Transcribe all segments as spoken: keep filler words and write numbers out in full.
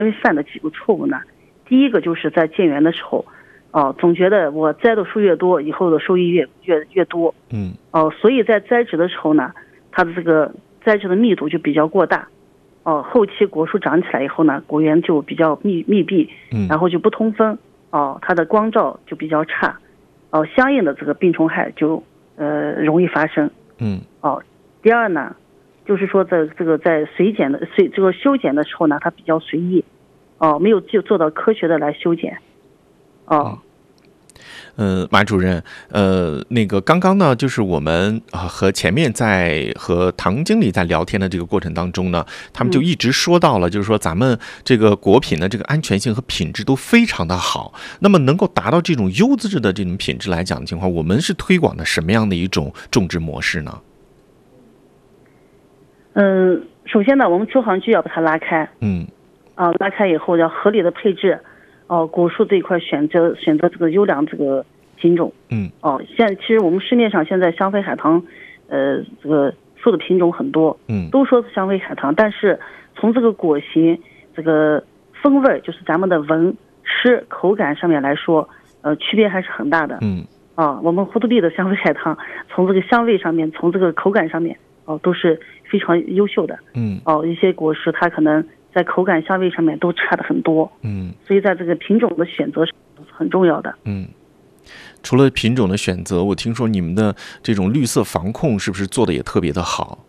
为犯的几个错误呢？第一个就是在建园的时候，哦、呃，总觉得我栽的树越多，以后的收益越越越多， 嗯， 哦、呃，所以在栽植的时候呢，它的这个栽植的密度就比较过大，哦、呃，后期果树长起来以后呢，果园就比较密密闭， 嗯， 然后就不通风，哦、呃，它的光照就比较差，哦、呃，相应的这个病虫害就呃容易发生， 嗯， 哦、呃，第二呢，就是说在这个在随剪的随这个修剪的时候呢，它比较随意。哦，没有就做到科学的来修剪，哦， 呃，马主任，呃，那个刚刚呢，就是我们啊、呃、和前面在和唐经理在聊天的这个过程当中呢，他们就一直说到了，就是说咱们这个果品的这个安全性和品质都非常的好。那么能够达到这种优质的这种品质来讲的情况，我们是推广的什么样的一种种植模式呢？ 嗯，首先呢，我们周行距要把它拉开， 嗯。 啊，拉开以后要合理的配置，哦，果树这一块选择选择这个优良这个品种， 嗯， 哦，现其实我们市面上现在香妃海棠，呃，这个树的品种很多， 嗯， 都说是香妃海棠，但是从这个果形、这个风味，就是咱们的闻、吃、口感上面来说，呃，区别还是很大的， 嗯， 啊，我们胡图利的香妃海棠，从这个香味上面，从这个口感上面，哦，都是非常优秀的， 嗯， 哦，一些果实它可能在口感、香味上面都差的很多， 嗯， 所以在这个品种的选择是很重要的。 嗯，除了品种的选择，我听说你们的这种绿色防控是不是做的也特别的好？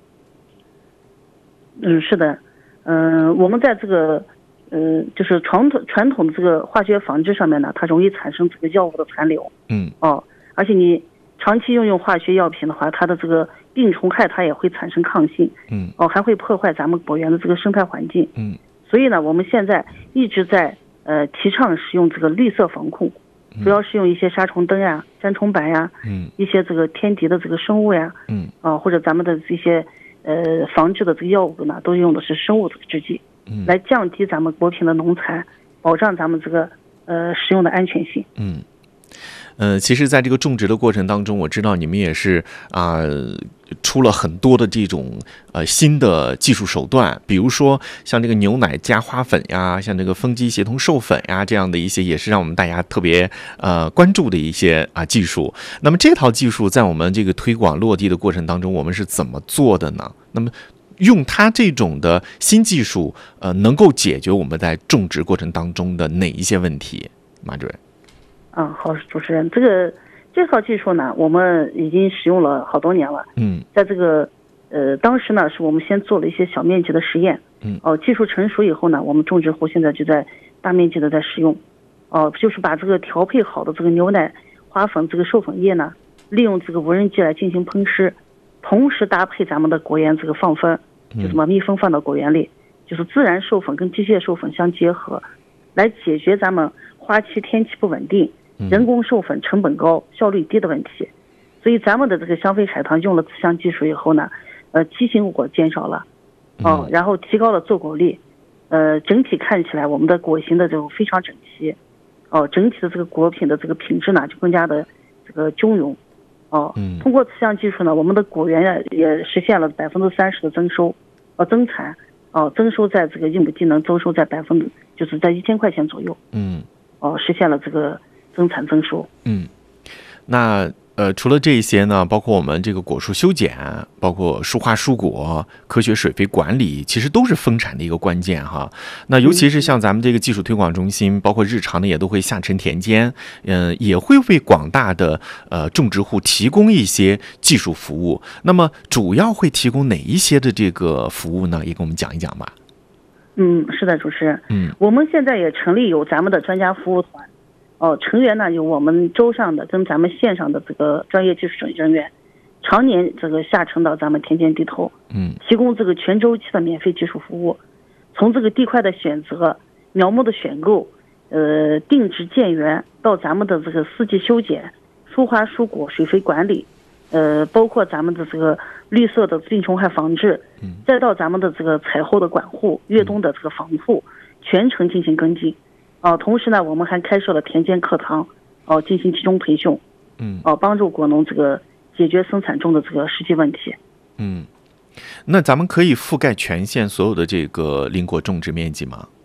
嗯，是的，嗯、呃，我们在这个，呃，就是传统传统的这个化学防治上面呢，它容易产生这个药物的残留， 嗯， 哦，而且你长期用用化学药品的话，它的这个病虫害它也会产生抗性， 嗯， 哦，还会破坏咱们果园的这个生态环境， 嗯， 所以呢，我们现在一直在呃提倡使用这个绿色防控，主要是用一些杀虫灯呀、粘虫板呀， 嗯， 一些这个天敌的这个生物呀， 嗯， 啊，或者咱们的这些呃防治的这个药物呢，都用的是生物这个制剂， 嗯，来降低咱们果品的农残，保障咱们这个呃使用的安全性。 嗯。呃，其实，在这个种植的过程当中，我知道你们也是啊、呃，出了很多的这种呃新的技术手段，比如说像这个牛奶加花粉呀，像这个风机协同授粉呀，这样的一些，也是让我们大家特别呃关注的一些啊技术。那么这套技术在我们这个推广落地的过程当中，我们是怎么做的呢？那么用它这种的新技术，呃，能够解决我们在种植过程当中的哪一些问题？马主任。 嗯，好，主持人，这个这套技术呢，我们已经使用了好多年了。 嗯， 在这个呃，当时呢，是我们先做了一些小面积的实验。 嗯， 哦、呃，技术成熟以后呢，我们种植户现在就在大面积的在使用。哦、呃，就是把这个调配好的这个牛奶、花粉这个授粉液呢，利用这个无人机来进行喷施，同时搭配咱们的果园这个放分，就是把蜜蜂放到果园里，就是自然授粉跟机械授粉相结合，来解决咱们花期天气不稳定。人工授粉成本高、效率低的问题，所以咱们的这个香妃海棠用了此项技术以后呢，呃，畸形果减少了，哦，然后提高了坐果率，呃，整体看起来我们的果形的这种非常整齐，哦，整体的这个果品的这个品质呢就更加的这个峥嵘，哦，通过此项技术呢，我们的果园呀也实现了百分之三十的增收，呃，增产，哦，增收在这个一亩地能增收在百分之就是在一千块钱左右， 嗯， 哦，实现了这个。增产增收。 嗯，那呃，除了这些呢，包括我们这个果树修剪，包括疏花疏果、科学水肥管理，其实都是丰产的一个关键哈。那尤其是像咱们这个技术推广中心，包括日常呢，也都会下沉田间，嗯、呃，也会为广大的呃种植户提供一些技术服务。那么主要会提供哪一些的这个服务呢？也跟我们讲一讲吧。 嗯，是的，主持人。 嗯， 我们现在也成立有咱们的专家服务团。哦，成员呢有我们州上的跟咱们县上的这个专业技术人员，常年这个下沉到咱们田间地头， 嗯， 提供这个全周期的免费技术服务，从这个地块的选择、苗木的选购、呃定植建园，到咱们的这个四季修剪、疏花疏果、水肥管理，呃，包括咱们的这个绿色的病虫害防治， 嗯， 再到咱们的这个采后的管护、越冬的这个防护，全程进行跟进。哦，同时呢，我们还开设了田间课堂，哦，进行集中培训， 嗯， 哦，帮助果农这个解决生产中的这个实际问题。 嗯，那咱们可以覆盖全县所有的这个林果种植面积吗？